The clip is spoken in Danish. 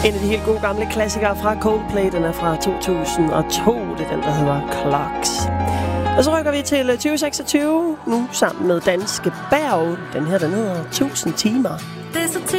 En af de helt gode gamle klassikere fra Coldplay, den er fra 2002, det er den, der hedder Clocks. Og så rykker vi til 2026, nu sammen med Danske Berg. Den her, den hedder 1000 timer. Det er så